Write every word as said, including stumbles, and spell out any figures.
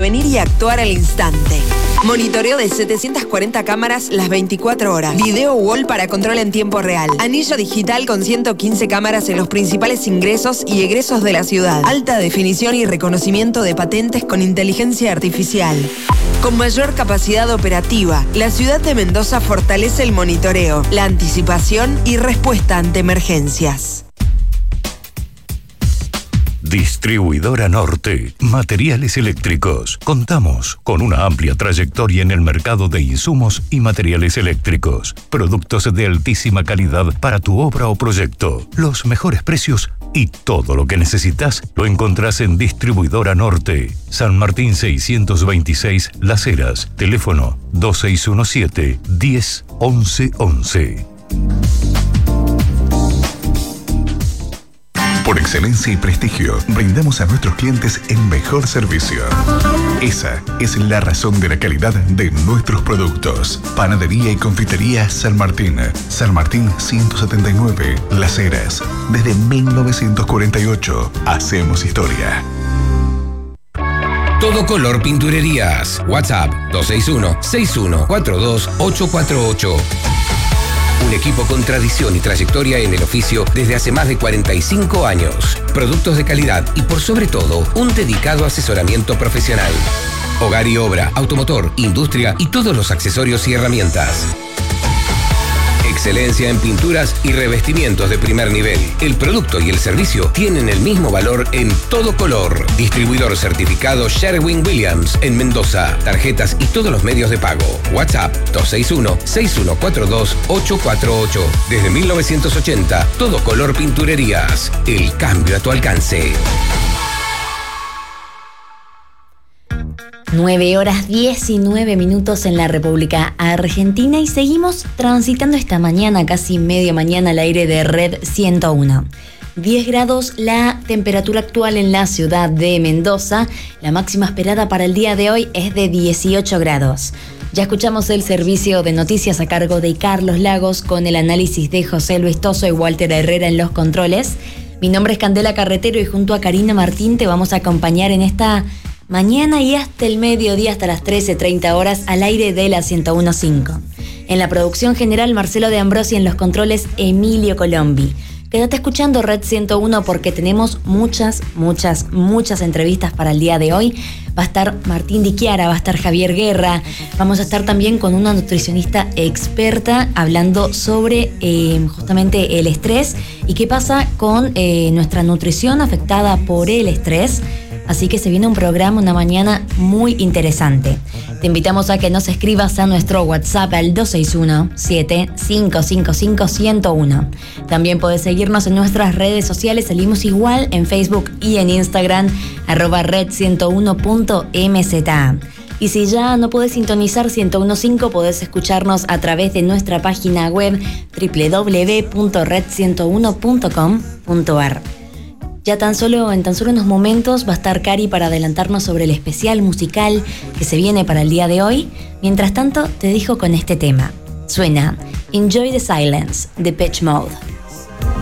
prevenir y actuar al instante. Monitoreo de setecientas cuarenta cámaras las veinticuatro horas. Video wall para control en tiempo real. Anillo digital con ciento quince cámaras en los principales ingresos y egresos de la ciudad. Alta definición y reconocimiento de patentes con inteligencia artificial. Con mayor capacidad operativa, la ciudad de Mendoza fortalece el monitoreo, la anticipación y respuesta ante emergencias. Distribuidora Norte, materiales eléctricos. Contamos con una amplia trayectoria en el mercado de insumos y materiales eléctricos. Productos de altísima calidad para tu obra o proyecto. Los mejores precios y todo lo que necesitas lo encontrás en Distribuidora Norte. San Martín seiscientos veintiséis Las Heras. Teléfono dos seis uno siete, diez, once, once. Por excelencia y prestigio, brindamos a nuestros clientes el mejor servicio. Esa es la razón de la calidad de nuestros productos. Panadería y confitería San Martín. San Martín ciento setenta y nueve, Las Heras. Desde mil novecientos cuarenta y ocho, hacemos historia. Todo Color Pinturerías. WhatsApp dos seis uno, seis uno cuatro dos, ocho cuatro ocho. Un equipo con tradición y trayectoria en el oficio desde hace más de cuarenta y cinco años. Productos de calidad y, por sobre todo, un dedicado asesoramiento profesional. Hogar y obra, automotor, industria y todos los accesorios y herramientas. Excelencia en pinturas y revestimientos de primer nivel. El producto y el servicio tienen el mismo valor en Todo Color. Distribuidor certificado Sherwin-Williams en Mendoza. Tarjetas y todos los medios de pago. WhatsApp dos seis uno, seis uno cuatro dos, ocho cuatro ocho. Desde mil novecientos ochenta, Todo Color Pinturerías. El cambio a tu alcance. nueve horas diecinueve minutos en la República Argentina y seguimos transitando esta mañana, casi media mañana, al aire de Red ciento uno. diez grados la temperatura actual en la ciudad de Mendoza. La máxima esperada para el día de hoy es de dieciocho grados. Ya escuchamos el servicio de noticias a cargo de Carlos Lagos con el análisis de José Luis Toso y Walter Herrera en los controles. Mi nombre es Candela Carretero y junto a Karina Martín te vamos a acompañar en esta mañana y hasta el mediodía, hasta las trece treinta horas, al aire de la ciento uno punto cinco. En la producción general, Marcelo de Ambrosi, en los controles, Emilio Colombi. Quédate escuchando Red ciento uno porque tenemos muchas, muchas, muchas entrevistas para el día de hoy. Va a estar Martín Di Chiara, va a estar Javier Guerra. Vamos a estar también con una nutricionista experta hablando sobre eh, justamente el estrés y qué pasa con eh, nuestra nutrición afectada por el estrés. Así que se viene un programa, una mañana muy interesante. Te invitamos a que nos escribas a nuestro WhatsApp al dos seis uno, siete cinco cinco cinco, uno cero uno. También podés seguirnos en nuestras redes sociales, salimos igual en Facebook y en Instagram, arroba red ciento uno punto m z. Y si ya no podés sintonizar ciento uno punto cinco, podés escucharnos a través de nuestra página web doble u doble u doble u punto red ciento uno punto com punto a r. Ya tan solo, en tan solo unos momentos va a estar Cari para adelantarnos sobre el especial musical que se viene para el día de hoy. Mientras tanto, te dejo con este tema. Suena Enjoy the Silence, de Depeche Mode.